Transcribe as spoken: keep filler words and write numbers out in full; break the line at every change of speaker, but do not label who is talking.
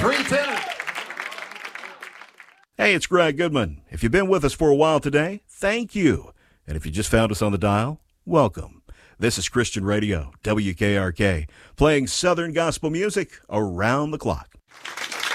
three ten.
Hey, it's Greg Goodman. If you've been with us for a while today, thank you. And if you just found us on the dial, welcome. This is Christian Radio, W K R K, playing Southern gospel music around the clock.